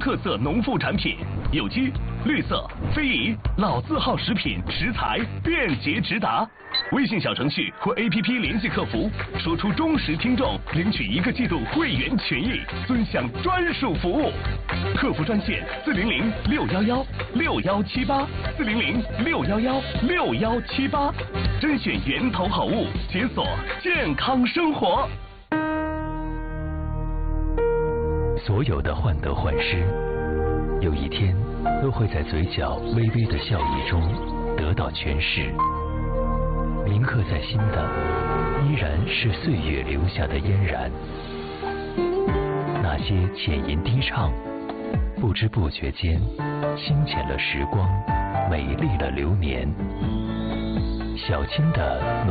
特色农副产品，有机、绿色、非遗、老字号食品食材便捷直达。微信小程序或 APP 联系客服，说出忠实听众，领取1个季度会员权益，尊享专属服务。客服专线400-611611-6178，400-611611-6178，甄选源头好物，解锁健康生活。 所有的患得患失，有一天都会在嘴角微微的笑意中得到诠释。铭刻在心的，依然是岁月留下的嫣然。那些浅吟低唱，不知不觉间，清浅了时光，美丽了流年。小青的